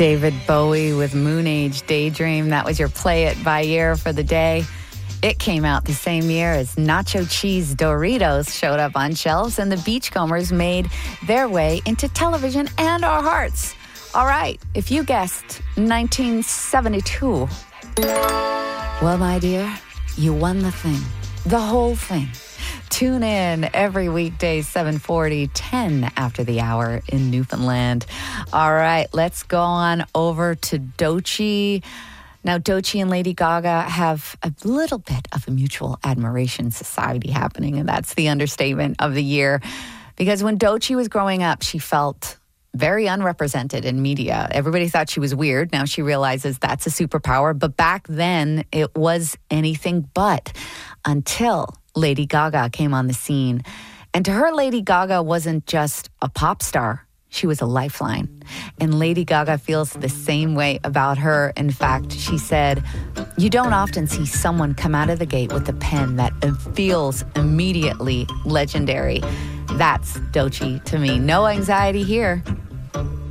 David Bowie with Moon Age Daydream. That was your Play It by Ear for the day. It came out the same year as Nacho Cheese Doritos showed up on shelves, and the Beachcombers made their way into television and our hearts. All right, if you guessed 1972, well, my dear, you won the thing, the whole thing. Tune in every weekday, 7:40, 10 after the hour in Newfoundland. All right, let's go on over to Doechii. Now, Doechii and Lady Gaga have a little bit of a mutual admiration society happening, and that's the understatement of the year. Because when Doechii was growing up, she felt very unrepresented in media. Everybody thought she was weird. Now she realizes that's a superpower. But back then, it was anything but, until Lady Gaga came on the scene. And to her, Lady Gaga wasn't just a pop star. She was a lifeline. And Lady Gaga feels the same way about her. In fact, she said, "You don't often see someone come out of the gate with a pen that feels immediately legendary." That's Doechii to me. No anxiety here.